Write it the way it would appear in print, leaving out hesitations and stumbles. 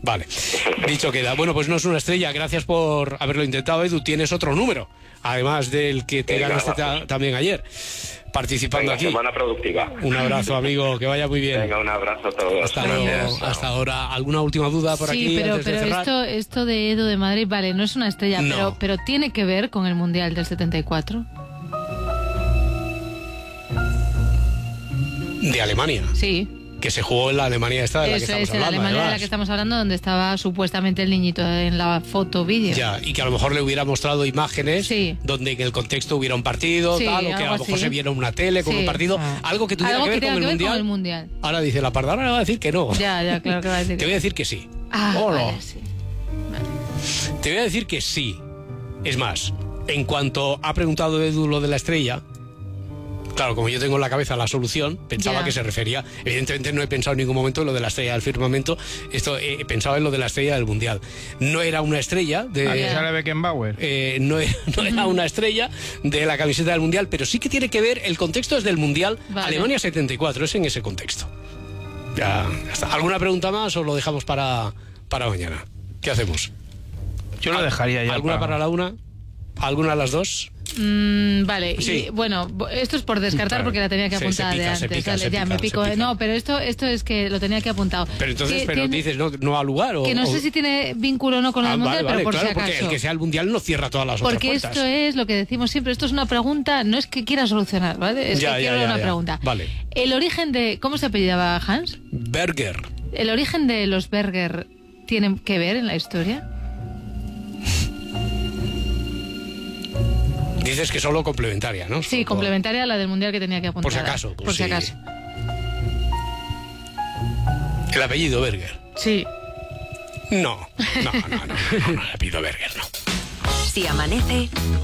Vale, dicho queda. Bueno, pues no es una estrella. Gracias por haberlo intentado, Edu. Tienes otro número, además del que te ganaste también ayer, participando aquí. Semana productiva. Un abrazo, amigo, que vaya muy bien. Venga, un abrazo a todos. Hasta luego, hasta ahora. ¿Alguna última duda por aquí? Sí, pero cerrar? esto de Edu de Madrid, vale, no es una estrella, No. pero tiene que ver con el Mundial del 74. De Alemania. Sí. Que se jugó en la Alemania esta de la que Eso estamos es, en la hablando. Alemania de la además. que estamos hablando, donde estaba supuestamente el niñito en la foto vídeo. Ya, y que a lo mejor le hubiera mostrado imágenes donde en el contexto hubiera un partido, Sí, tal, o que a lo algo mejor así. se viera una tele con Sí. un partido, algo que tuviera Algo que ver, tenga con, que el ver con el Mundial. Ahora dice la parda, ahora le va a decir que no. Ya, claro que va a decir Te voy a decir que sí. Vale, sí. Te voy a decir que sí. Es más, en cuanto ha preguntado Edu lo de la estrella, claro, como yo tengo en la cabeza la solución, pensaba Ya. que se refería, evidentemente no he pensado en ningún momento en lo de la estrella del firmamento, esto he pensado en lo de la estrella del Mundial. No era una estrella de... Aquí sale Beckenbauer. No era una estrella de la camiseta del Mundial, pero sí que tiene que ver, el contexto es del Mundial, Vale. Alemania 74, es en ese contexto. Ya está. ¿Alguna pregunta más o lo dejamos para mañana? ¿Qué hacemos? Yo lo dejaría ya. ¿Alguna para la una? ¿Alguna a las dos? Vale, Sí. y bueno, esto es por descartar porque la tenía que apuntar de antes. Vale, ya me pico. No, pero esto es que lo tenía que apuntado. Pero entonces, Que pero tiene- dices, no al lugar. que no sé si tiene vínculo o no con el Mundial, vale, pero por claro, si porque acaso. el que sea el Mundial no cierra todas las otras Porque puertas. esto es lo que decimos siempre, esto es una pregunta, no es que quiera solucionar, ¿vale? Es que quiero una pregunta. Vale. El origen de... ¿Cómo se apellidaba Hans? Berger. ¿El origen de los Berger tiene que ver en la historia? Dices que solo complementaria, ¿no? Sí, complementaria a la del Mundial que tenía que apuntar. Por si acaso. Por si acaso. El apellido Berger. Sí. No, el apellido Berger no. Si amanece,